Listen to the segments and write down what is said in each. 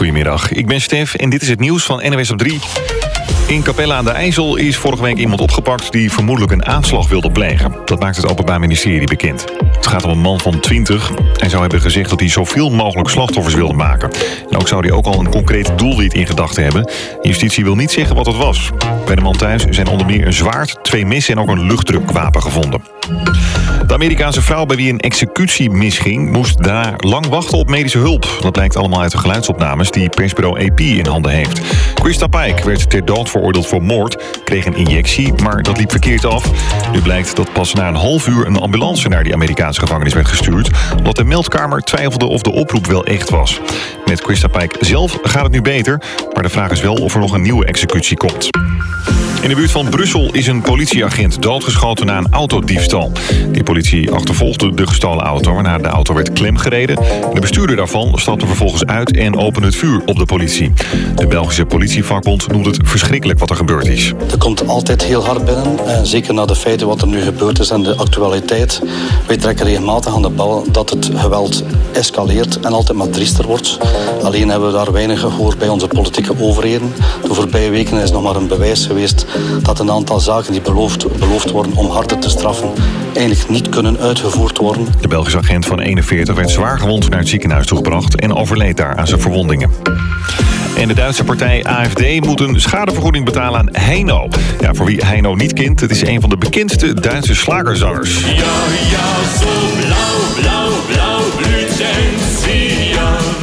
Goedemiddag, ik ben Stef en dit is het nieuws van NOS op 3. In Capelle aan de IJssel is vorige week iemand opgepakt die vermoedelijk een aanslag wilde plegen. Dat maakt het Openbaar Ministerie bekend. Het gaat om een man van 20. Hij zou hebben gezegd dat hij zoveel mogelijk slachtoffers wilde maken. En ook zou hij ook al een concreet doelwit in gedachten hebben. Justitie wil niet zeggen wat het was. Bij de man thuis zijn onder meer een zwaard, 2 messen en ook een luchtdrukwapen gevonden. De Amerikaanse vrouw bij wie een executie misging moest daarna lang wachten op medische hulp. Dat blijkt allemaal uit de geluidsopnames die persbureau AP in handen heeft. Christa Pike werd ter dood veroordeeld voor moord, kreeg een injectie, maar dat liep verkeerd af. Nu blijkt dat pas na een half uur een ambulance naar die Amerikaanse gevangenis werd gestuurd, omdat de meldkamer twijfelde of de oproep wel echt was. Met Christa Pike zelf gaat het nu beter, maar de vraag is wel of er nog een nieuwe executie komt. In de buurt van Brussel is een politieagent doodgeschoten na een autodiefstal. Die politie achtervolgde de gestolen auto, waarna de auto werd klemgereden. De bestuurder daarvan stapte vervolgens uit en opende het vuur op de politie. De Belgische politievakbond noemt het verschrikkelijk wat er gebeurd is. Er komt altijd heel hard binnen, en zeker na de feiten wat er nu gebeurd is en de actualiteit. Wij trekken regelmatig aan de bal dat het geweld escaleert en altijd maar driester wordt. Alleen hebben we daar weinig gehoord bij onze politieke overheden. De voorbije weken is nog maar een bewijs geweest dat een aantal zaken die beloofd worden om harder te straffen eigenlijk niet kunnen uitgevoerd worden. De Belgische agent van 41 werd zwaar gewond naar het ziekenhuis toegebracht en overleed daar aan zijn verwondingen. En de Duitse partij AfD moet een schadevergoeding betalen aan Heino. Ja, voor wie Heino niet kent, het is een van de bekendste Duitse slagerzangers. Ja, ja, zo blauw, blauw, blauw blüht Sion.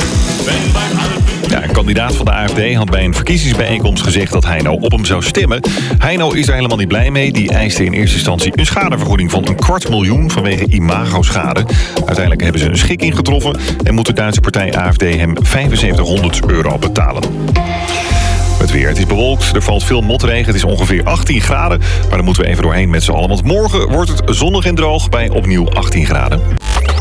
Ja, een kandidaat van de AfD had bij een verkiezingsbijeenkomst gezegd dat Heino op hem zou stemmen. Heino is daar helemaal niet blij mee. Die eiste in eerste instantie een schadevergoeding van $250.000 vanwege imagoschade. Uiteindelijk hebben ze een schikking getroffen en moet de Duitse partij AfD hem €7500 betalen. Het weer. Het is bewolkt, er valt veel motregen. Het is ongeveer 18 graden. Maar daar moeten we even doorheen met z'n allen. Want morgen wordt het zonnig en droog bij opnieuw 18 graden.